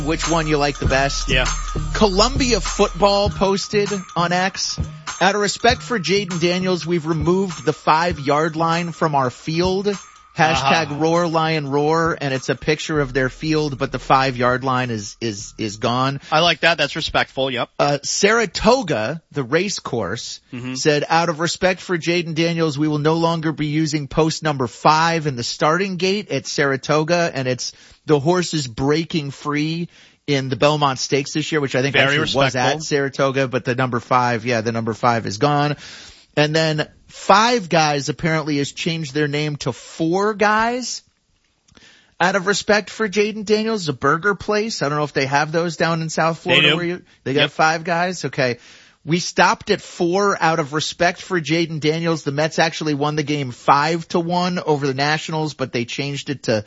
Which one you like the best? Yeah. Columbia Football posted on X. Out of respect for Jaden Daniels, we've removed the 5-yard line from our field. Hashtag Roar Lion Roar, and it's a picture of their field, but the 5-yard line is gone. I like that. That's respectful. Yep. Saratoga, the race course, said, out of respect for Jaden Daniels, we will no longer be using post number 5 in the starting gate at Saratoga, and it's the horses breaking free in the Belmont Stakes this year, which I think Very actually respectful. was at Saratoga, but the number 5 is gone. And then 5 Guys apparently has changed their name to 4 Guys. Out of respect for Jaden Daniels, a burger place. I don't know if they have those down in South Florida. They do. Where they got 5 Guys? Okay. We stopped at 4 out of respect for Jaden Daniels. The Mets actually won the game 5-1 over the Nationals, but they changed it to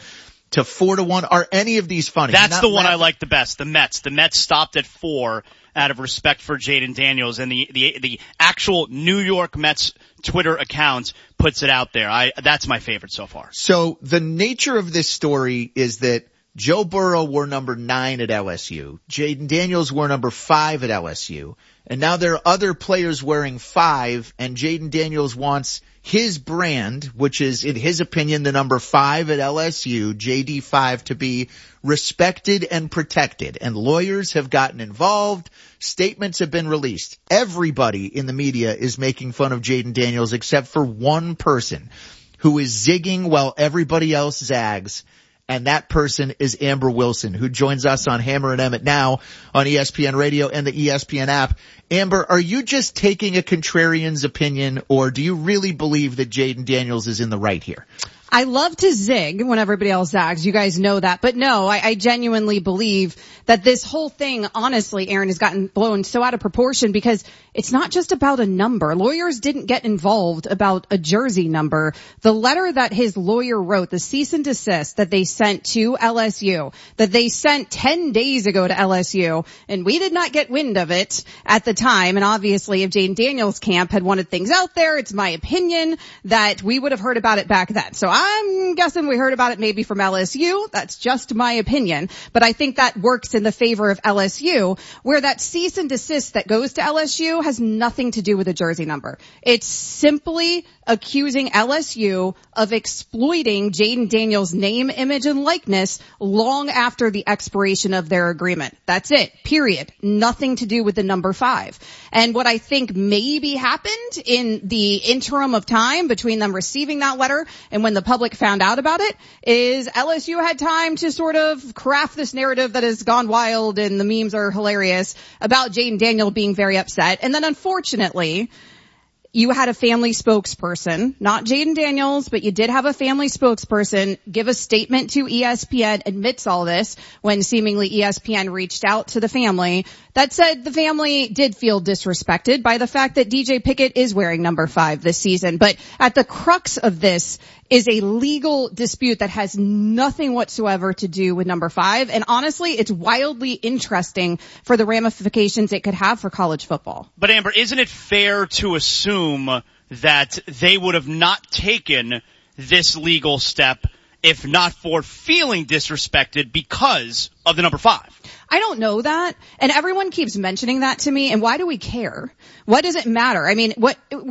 4-1. Are any of these funny? That's the one I like the best. The Mets. The Mets stopped at 4 out of respect for Jaden Daniels, and the actual New York Mets Twitter account puts it out there. That's my favorite so far. So the nature of this story is that Joe Burrow wore number 9 at LSU. Jaden Daniels wore number 5 at LSU. And now there are other players wearing 5, and Jaden Daniels wants his brand, which is, in his opinion, the number 5 at LSU, JD5, to be respected and protected. And lawyers have gotten involved. Statements have been released. Everybody in the media is making fun of Jaden Daniels except for one person who is zigging while everybody else zags. And that person is Amber Wilson, who joins us on Hammer and Emmett now on ESPN Radio and the ESPN app. Amber, are you just taking a contrarian's opinion, or do you really believe that Jaden Daniels is in the right here? I love to zig when everybody else zags. You guys know that. But no, I genuinely believe that this whole thing, honestly, Aaron, has gotten blown so out of proportion because it's not just about a number. Lawyers didn't get involved about a jersey number. The letter that his lawyer wrote, the cease and desist that they sent to LSU, that they sent 10 days ago to LSU, and we did not get wind of it at the time. And obviously, if Jaden Daniels' camp had wanted things out there, it's my opinion that we would have heard about it back then. So I'm guessing we heard about it maybe from LSU. That's just my opinion. But I think that works in the favor of LSU, where that cease and desist that goes to LSU has nothing to do with a jersey number. It's simply accusing LSU of exploiting Jaden Daniels' name, image, and likeness long after the expiration of their agreement. That's it. Period. Nothing to do with the number 5. And what I think maybe happened in the interim of time between them receiving that letter and when the public found out about it is LSU had time to sort of craft this narrative that has gone wild, and the memes are hilarious, about Jaden Daniel being very upset. And then unfortunately, you had a family spokesperson, not Jaden Daniels, but you did have a family spokesperson give a statement to ESPN, admits all this, when seemingly ESPN reached out to the family, that said the family did feel disrespected by the fact that DJ Pickett is wearing number 5 this season. But at the crux of this is a legal dispute that has nothing whatsoever to do with number 5. And honestly, it's wildly interesting for the ramifications it could have for college football. But Amber, isn't it fair to assume that they would have not taken this legal step if not for feeling disrespected because of the number 5? I don't know that. And everyone keeps mentioning that to me. And why do we care? What does it matter? I mean,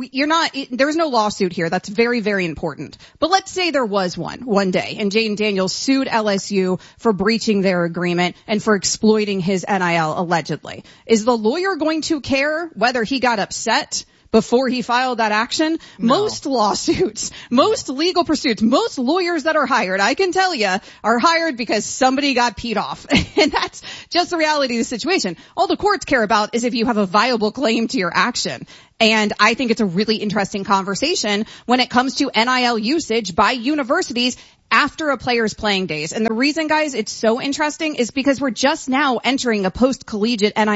there's no lawsuit here. That's very, very important. But let's say there was one day, and Jaden Daniels sued LSU for breaching their agreement and for exploiting his NIL allegedly. Is the lawyer going to care whether he got upset before he filed that action? No. Most lawsuits, most legal pursuits, most lawyers that are hired, I can tell you, are hired because somebody got peed off. And that's just the reality of the situation. All the courts care about is if you have a viable claim to your action. And I think it's a really interesting conversation when it comes to NIL usage by universities after a player's playing days. And the reason, guys, it's so interesting is because we're just now entering a post-collegiate NIL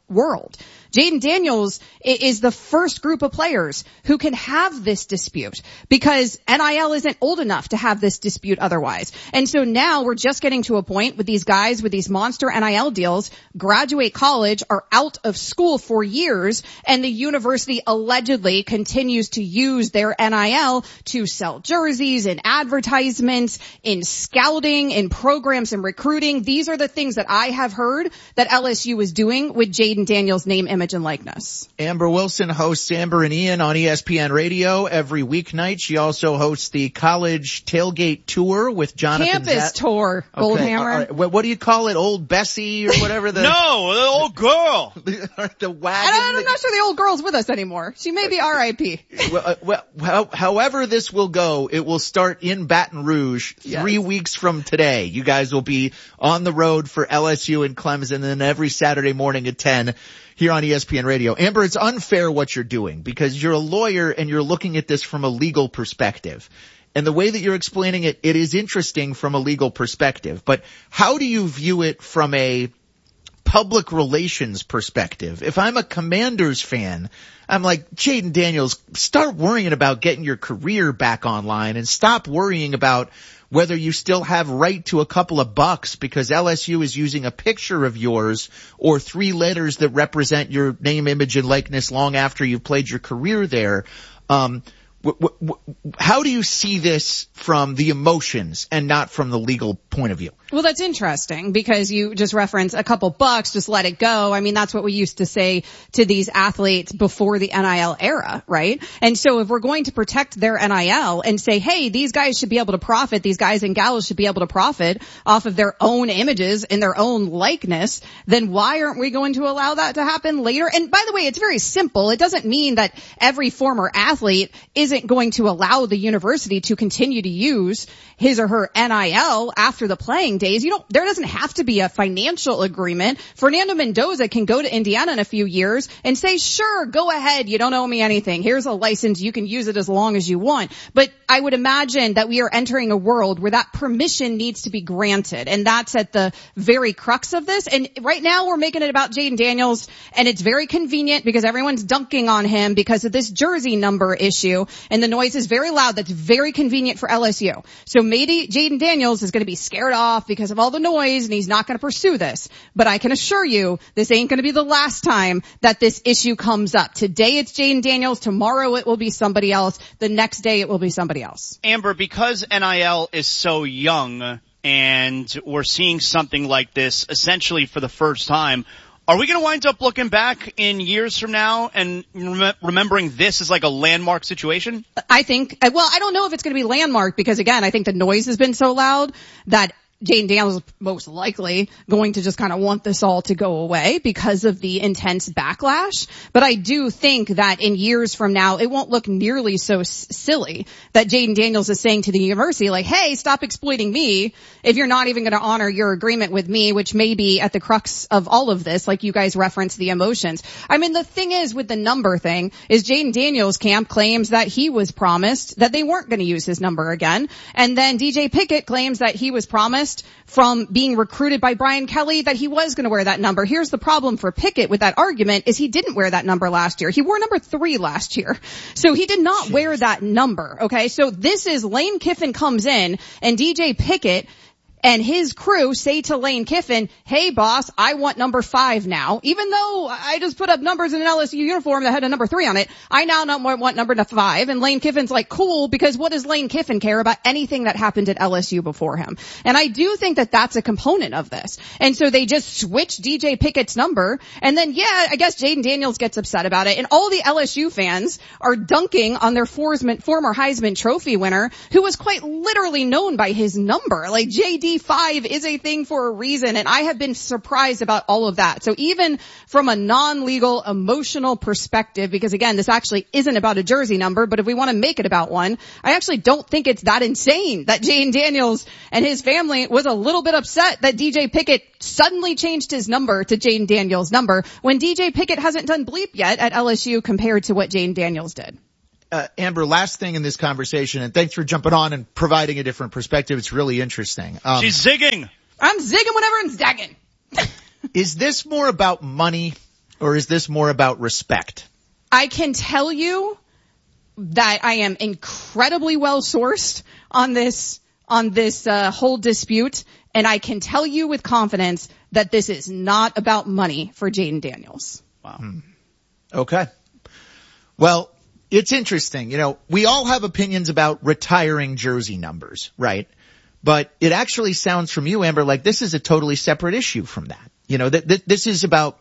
world. Jaden Daniels is the first group of players who can have this dispute because NIL isn't old enough to have this dispute otherwise. And so now we're just getting to a point with these guys with these monster NIL deals, graduate college, are out of school for years, and the university allegedly continues to use their NIL to sell jerseys and advertisements, in scouting, in programs and recruiting. These are the things that I have heard that LSU is doing with Jaden Daniels' name, image, and likeness. Amber Wilson hosts Amber and Ian on ESPN Radio every weeknight. She also hosts the college tailgate tour with Jonathan Campus tour, Goldhammer. Right. What do you call it? Old Bessie or whatever? No, the old girl. The wagon. I'm not sure the old girl's with us anymore. She may be RIP. However this will go, it will start in Baton Rouge 3 weeks from today. You guys will be on the road for LSU and Clemson, and then every Saturday morning at 10 here on ESPN Radio. Amber, it's unfair what you're doing because you're a lawyer and you're looking at this from a legal perspective. And the way that you're explaining it, it is interesting from a legal perspective. But how do you view it from a public relations perspective? If I'm a Commanders fan, I'm like, Jaden Daniels, start worrying about getting your career back online and stop worrying about whether you still have right to a couple of bucks because LSU is using a picture of yours or 3 letters that represent your name, image, and likeness long after you've played your career there. How do you see this from the emotions and not from the legal point of view? Well, that's interesting because you just reference a couple bucks, just let it go. I mean, that's what we used to say to these athletes before the NIL era, right? And so if we're going to protect their NIL and say, hey, these guys should be able to profit, these guys and gals should be able to profit off of their own images and their own likeness, then why aren't we going to allow that to happen later? And by the way, it's very simple. It doesn't mean that every former athlete isn't going to allow the university to continue to use his or her NIL after the playing days. There doesn't have to be a financial agreement. Fernando Mendoza can go to Indiana in a few years and say, sure, go ahead. You don't owe me anything. Here's a license. You can use it as long as you want. But I would imagine that we are entering a world where that permission needs to be granted. And that's at the very crux of this. And right now we're making it about Jaden Daniels, and it's very convenient because everyone's dunking on him because of this jersey number issue. And the noise is very loud. That's very convenient for LSU. So maybe Jaden Daniels is going to be scared off because of all the noise and he's not going to pursue this. But I can assure you this ain't going to be the last time that this issue comes up. Today it's Jaden Daniels. Tomorrow it will be somebody else. The next day it will be somebody else. Amber, because NIL is so young and we're seeing something like this essentially for the first time, are we going to wind up looking back in years from now and remembering this as like a landmark situation? I think, well, I don't know if it's going to be landmark because, again, I think the noise has been so loud that Jaden Daniels is most likely going to just kind of want this all to go away because of the intense backlash. But I do think that in years from now, it won't look nearly so silly that Jaden Daniels is saying to the university, like, hey, stop exploiting me if you're not even going to honor your agreement with me, which may be at the crux of all of this, like you guys referenced the emotions. I mean, the thing is with the number thing is Jaden Daniels' camp claims that he was promised that they weren't going to use his number again. And then DJ Pickett claims that he was promised from being recruited by Brian Kelly that he was going to wear that number. Here's the problem for Pickett with that argument is he didn't wear that number last year. He wore number 3 last year. So he did not wear that number. Okay. So this is Lane Kiffin comes in and DJ Pickett and his crew say to Lane Kiffin, hey boss, I want number 5 now. Even though I just put up numbers in an LSU uniform that had a number 3 on it, I now want number 5. And Lane Kiffin's like, cool, because what does Lane Kiffin care about anything that happened at LSU before him? And I do think that that's a component of this. And so they just switch DJ Pickett's number. And then, yeah, I guess Jaden Daniels gets upset about it. And all the LSU fans are dunking on their former Heisman Trophy winner, who was quite literally known by his number. Like JD 5 is a thing for a reason, and I have been surprised about all of that. So even from a non-legal, emotional perspective, because again, this actually isn't about a jersey number, but if we want to make it about one, I actually don't think it's that insane that Jaden Daniels and his family was a little bit upset that DJ Pickett suddenly changed his number to Jaden Daniels' number when DJ Pickett hasn't done bleep yet at LSU compared to what Jaden Daniels did. Amber, last thing in this conversation, and thanks for jumping on and providing a different perspective. It's really interesting. She's zigging. I'm zigging whenever I'm zagging. Is this more about money Or is this more about respect? I can tell you that I am incredibly well sourced on this whole dispute, and I can tell you with confidence that this is not about money for Jayden Daniels. Wow. Okay. Well, it's interesting. You know, we all have opinions about retiring jersey numbers, right? But it actually sounds from you, Amber, like this is a totally separate issue from that. You know, this is about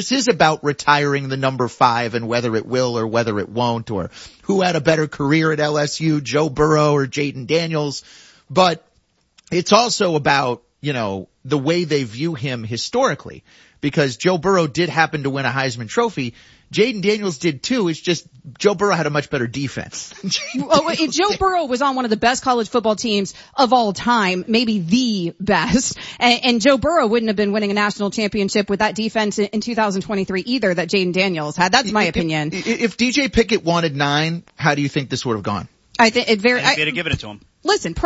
retiring the number 5 and whether it will or whether it won't, or who had a better career at LSU, Joe Burrow or Jayden Daniels. But it's also about, you know, the way they view him historically, because Joe Burrow did happen to win a Heisman Trophy. Jayden Daniels did too. It's just Joe Burrow had a much better defense. If Joe Burrow was on one of the best college football teams of all time, maybe the best, and Joe Burrow wouldn't have been winning a national championship with that defense in 2023 either that Jayden Daniels had. That's my opinion. If DJ Pickett wanted 9, how do you think this would have gone? I think they'd have given it to him. Listen,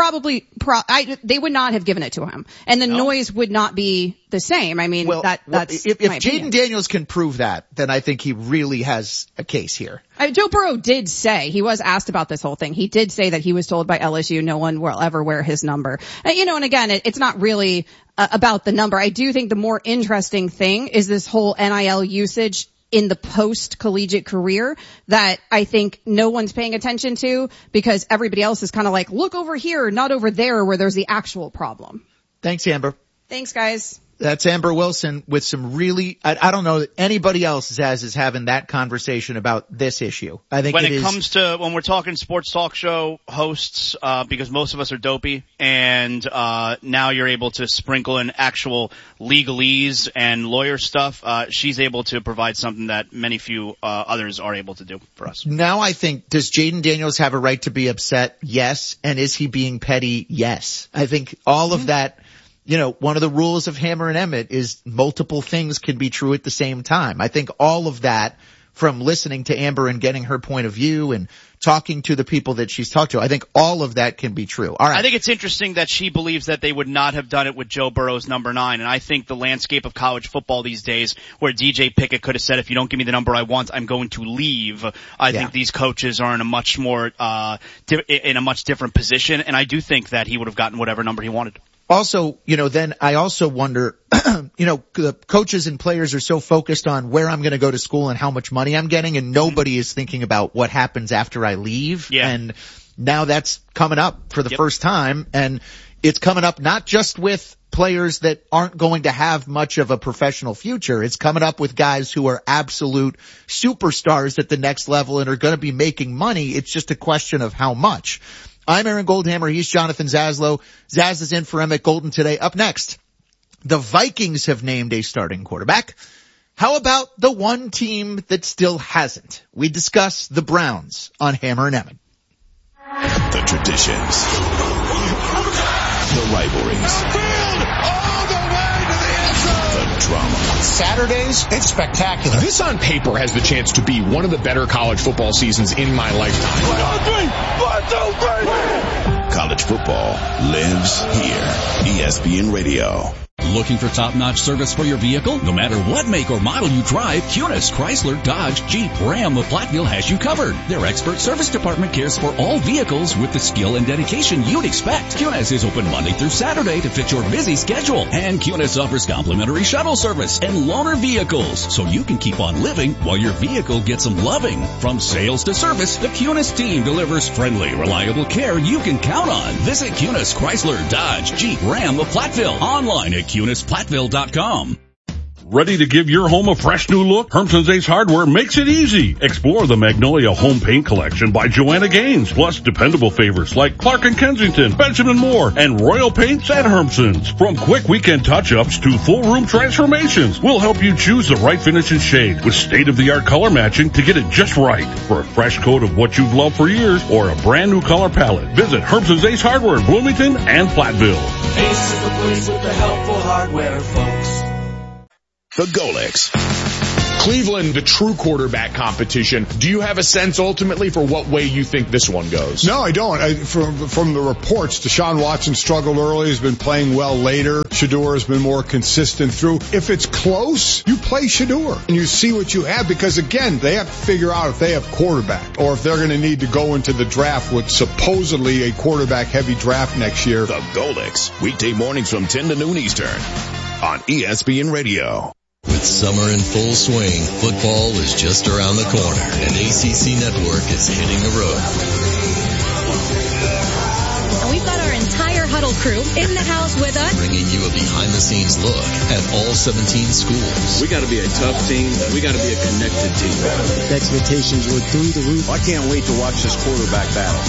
they would not have given it to him, and the noise would not be the same. I mean, that's if Jayden Daniels can prove that, then I think he really has a case here. Joe Burrow did say, he was asked about this whole thing. He did say that he was told by LSU no one will ever wear his number. And again, it's not really about the number. I do think the more interesting thing is this whole NIL usage in the post-collegiate career that I think no one's paying attention to because everybody else is kind of like, look over here, not over there where there's the actual problem. Thanks, Amber. Thanks, guys. That's Amber Wilson with some really, I don't know that anybody else, Zaz, is having that conversation about this issue. I think when comes to, when we're talking sports talk show hosts, because most of us are dopey, and now you're able to sprinkle in actual legalese and lawyer stuff, she's able to provide something that many few others are able to do for us. Now I think, does Jayden Daniels have a right to be upset? Yes. And is he being petty? Yes. I think all of that. You know, one of the rules of Hammer and Emmett is multiple things can be true at the same time. I think all of that, from listening to Amber and getting her point of view and talking to the people that she's talked to, I think all of that can be true. All right. I think it's interesting that she believes that they would not have done it with Joe Burrow's number 9. And I think the landscape of college football these days, where DJ Pickett could have said, if you don't give me the number I want, I'm going to leave. I think these coaches are in a much more, in a much different position. And I do think that he would have gotten whatever number he wanted. Also, then I also wonder, the coaches and players are so focused on where I'm going to go to school and how much money I'm getting, and nobody is thinking about what happens after I leave. Yeah. And now that's coming up for the first time, and it's coming up not just with players that aren't going to have much of a professional future. It's coming up with guys who are absolute superstars at the next level and are going to be making money. It's just a question of how much. I'm Aaron Goldhammer. He's Jonathan Zaslow. Zaz is in for Emmett Golden today. Up next, the Vikings have named a starting quarterback. How about the one team that still hasn't? We discuss the Browns on Hammer and Emmett. The traditions. The rivalries. Drama. Saturdays, it's spectacular. This on paper has the chance to be one of the better college football seasons in my lifetime. 1, 2, 3. College football lives here. ESPN Radio. Looking for top-notch service for your vehicle? No matter what make or model you drive, Kunis, Chrysler, Dodge, Jeep, Ram of Platteville has you covered. Their expert service department cares for all vehicles with the skill and dedication you'd expect. Kunis is open Monday through Saturday to fit your busy schedule. And Kunis offers complimentary shuttle service and loaner vehicles, so you can keep on living while your vehicle gets some loving. From sales to service, the Kunis team delivers friendly, reliable care you can count on. Visit Kunis, Chrysler, Dodge, Jeep, Ram of Platteville. Online at KunisPlatteville.com. Ready to give your home a fresh new look? Hermson's Ace Hardware makes it easy. Explore the Magnolia Home Paint Collection by Joanna Gaines, plus dependable favorites like Clark & Kensington, Benjamin Moore, and Royal Paints at Hermson's. From quick weekend touch-ups to full room transformations, we'll help you choose the right finish and shade with state-of-the-art color matching to get it just right. For a fresh coat of what you've loved for years or a brand new color palette, visit Hermson's Ace Hardware in Bloomington and Platteville. Ace is the place with the helpful hardware, folks. The Golix. Cleveland, the true quarterback competition. Do you have a sense ultimately for what way you think this one goes? No, I don't. From the reports, Deshaun Watson struggled early, has been playing well later. Shedeur has been more consistent through. If it's close, you play Shedeur and you see what you have, because again, they have to figure out if they have quarterback or if they're going to need to go into the draft with supposedly a quarterback heavy draft next year. The Goldex, weekday mornings from 10 to noon Eastern on ESPN Radio. With summer in full swing, football is just around the corner, and ACC Network is hitting the road. And we've got our entire Huddle crew in the house with us, bringing you a behind-the-scenes look at all 17 schools. We got to be a tough team. We got to be a connected team. The expectations were through the roof. I can't wait to watch this quarterback battle.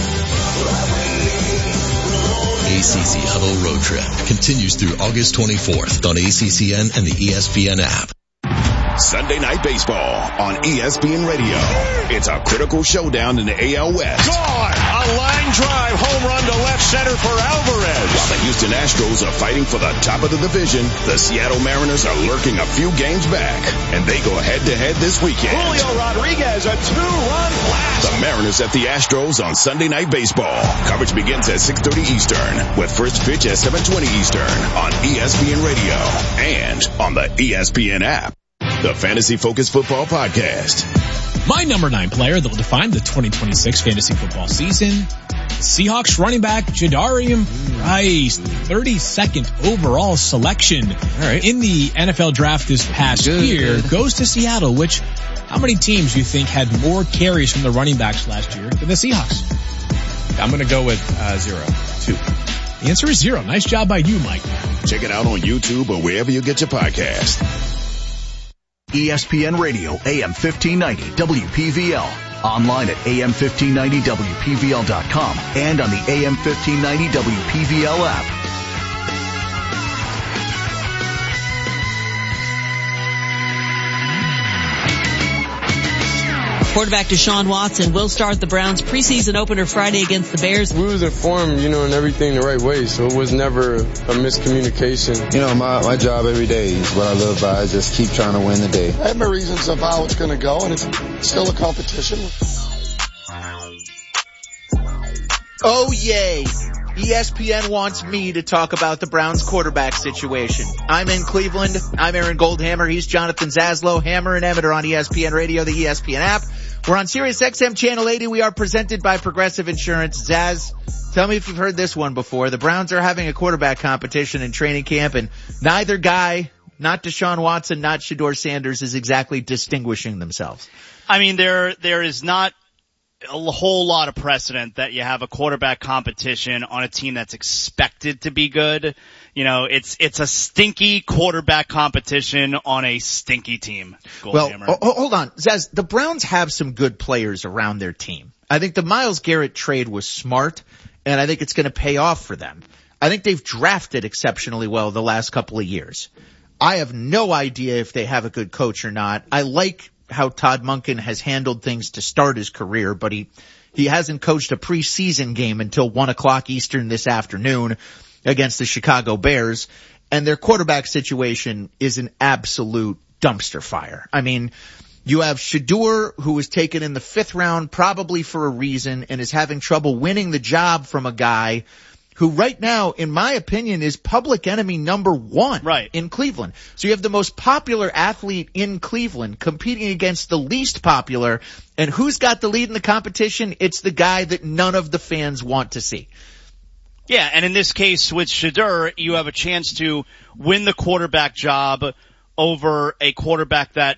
ACC Huddle Road Trip continues through August 24th on ACCN and the ESPN app. Sunday Night Baseball on ESPN Radio. It's a critical showdown in the AL West. Gone! A line drive home run to left center for Alvarez. While the Houston Astros are fighting for the top of the division, the Seattle Mariners are lurking a few games back, and they go head-to-head this weekend. Julio Rodriguez, a two-run blast. The Mariners at the Astros on Sunday Night Baseball. Coverage begins at 6:30 Eastern, with first pitch at 7:20 Eastern on ESPN Radio and on the ESPN app. The Fantasy Focus Football Podcast. My number 9 player that will define the 2026 fantasy football season, Seahawks running back Jadarian Price, 32nd overall selection in the NFL draft this past year, goes to Seattle, which how many teams do you think had more carries from the running backs last year than the Seahawks? I'm going to go with 2. The answer is 0. Nice job by you, Mike. Check it out on YouTube or wherever you get your podcast. ESPN Radio, AM 1590, WPVL. Online at am1590wpvl.com and on the AM 1590 WPVL app. Quarterback Deshaun Watson will start the Browns preseason opener Friday against the Bears. We was informed, in everything the right way, so it was never a miscommunication. My job every day is what I live by. I just keep trying to win the day. I have my reasons of how it's going to go, and it's still a competition. Oh, yay. ESPN wants me to talk about the Browns quarterback situation. I'm in Cleveland. I'm Aaron Goldhammer. He's Jonathan Zaslow. Hammer and Emmett are on ESPN Radio, the ESPN app. We're on Sirius XM Channel 80. We are presented by Progressive Insurance. Zaz, tell me if you've heard this one before. The Browns are having a quarterback competition in training camp, and neither guy, not Deshaun Watson, not Shedeur Sanders, is exactly distinguishing themselves. I mean, there is not a whole lot of precedent that you have a quarterback competition on a team that's expected to be good. It's a stinky quarterback competition on a stinky team. Well, hold on. Zaz, the Browns have some good players around their team. I think the Myles Garrett trade was smart, and I think it's going to pay off for them. I think they've drafted exceptionally well the last couple of years. I have no idea if they have a good coach or not. I like how Todd Monken has handled things to start his career, but he hasn't coached a preseason game until 1:00 Eastern this afternoon against the Chicago Bears, and their quarterback situation is an absolute dumpster fire. I mean, you have Shedeur, who was taken in the 5th round probably for a reason and is having trouble winning the job from a guy who right now, in my opinion, is public enemy number 1 in Cleveland. So you have the most popular athlete in Cleveland competing against the least popular, and who's got the lead in the competition? It's the guy that none of the fans want to see. Yeah, and in this case with Shedeur, you have a chance to win the quarterback job over a quarterback that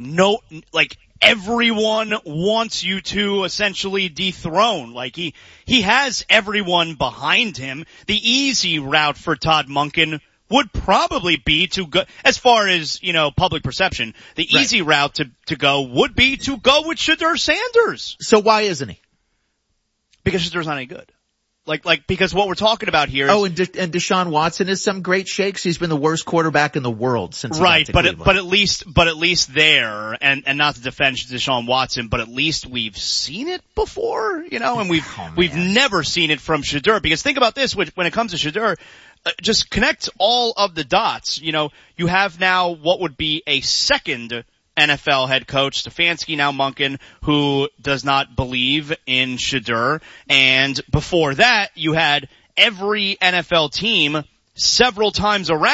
everyone wants you to essentially dethrone. He has everyone behind him. The easy route for Todd Monken would probably be to go, as far as, public perception, the easy route to go would be to go with Shedeur Sanders. So why isn't he? Because Shadeur's not any good. Because what we're talking about here is... and Deshaun Watson is some great shakes. He's been the worst quarterback in the world since he got to Cleveland. But at least there, and not to defend Deshaun Watson, but at least we've seen it before, and we've never seen it from Shedeur. Because think about this, when it comes to Shedeur, just connect all of the dots. You have now what would be a second NFL head coach, Stefanski, now Monken, who does not believe in Shedeur. And before that, you had every NFL team several times around